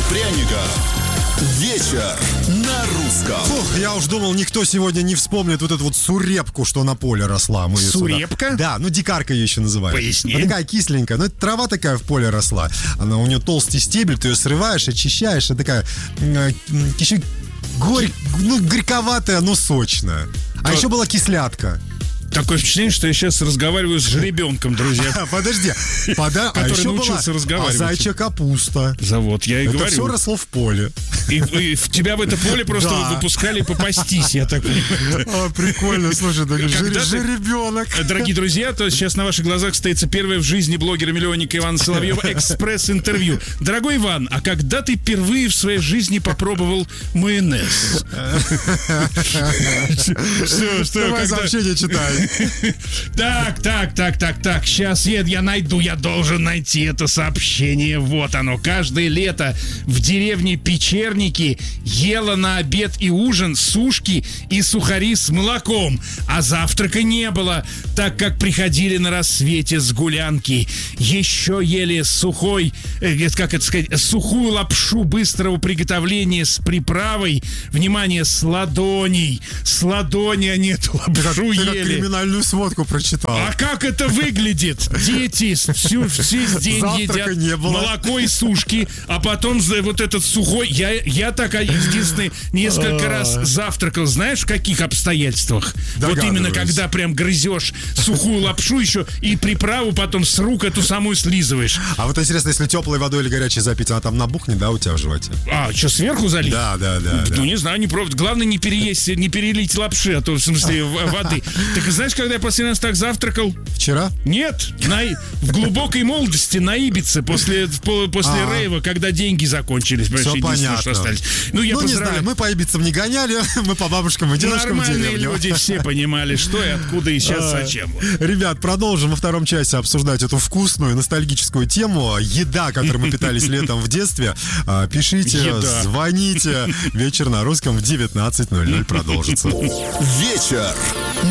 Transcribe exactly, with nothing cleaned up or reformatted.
пряников. Вечер на русском. Фух, я уж думал, никто сегодня не вспомнит вот эту вот сурепку, что на поле росла. Мы Сурепка? Сюда... Да, ну дикарка ее еще называют. Поясни. Она такая кисленькая, ну это трава такая в поле росла. Она, у нее толстый стебель, ты ее срываешь, очищаешь, она такая э, еще горь, ну, горьковатая, но сочная. А еще была кислятка. Такое впечатление, что я сейчас разговариваю с жеребенком, друзья. Подожди, пода... а который еще научился была разговаривать. А зайчья капуста. Завод, я и Это говорю. все росло в поле. И, и в тебя в это поле просто Да. выпускали попастись, я так понимаю. А, прикольно, слушай, так Когда ты- жеребенок. Дорогие друзья, то сейчас на ваших глазах состоится первое в жизни блогера-миллионника Ивана Соловьева экспресс-интервью. Дорогой Иван, а когда ты впервые в своей жизни попробовал майонез? Что, что, Давай когда? сообщение читай. Так, так, так, так, так. Сейчас я, я найду, я должен найти это сообщение. Вот оно. Каждое лето в деревне Печерники ела на обед и ужин сушки и сухари с молоком, а завтрака не было, так как приходили на рассвете с гулянки. Еще ели сухой, э, как это сказать, сухую лапшу быстрого приготовления с приправой. Внимание, с ладоней. С ладони они эту лапшу Ты как ели. криминальную сводку прочитал. А как это выглядит? Дети всю, весь день Завтрака едят не было. молоко и сушки, а потом за вот этот сухой... Я, я так, единственный, несколько раз завтракал. Знаешь, в каких обстоятельствах? Вот именно Догадываюсь. когда прям грызешь сухую лапшу еще и приправу потом с рук эту самую слизываешь. А вот интересно, если теплой водой или горячей запить, она там набухнет, да, у тебя в животе? А, что, сверху залить? Да, да, да. Ну, да. не знаю, не пробовать. Главное, не переесть, не перелить лапши, а то, в смысле, в- воды. Так знаешь, когда я последний раз так завтракал? Вчера? Нет, на, в глубокой молодости на Ибице после, по- после А. рейва, когда деньги закончились. Все единственное, понятно. что остались. Ну, я ну, не поздравляю. знаю, мы по Ибицам не гоняли, мы по бабушкам и дедушкам в Нормальные деревню. люди все понимали, что и откуда, и сейчас А. зачем. Ребят, продолжим во втором часе обсуждать эту вкусную, ностальгическую тему. Еда, которой мы питались летом в детстве. А, Пишите, Еда. звоните. Вечер на русском в девятнадцать ноль ноль продолжится. Вечер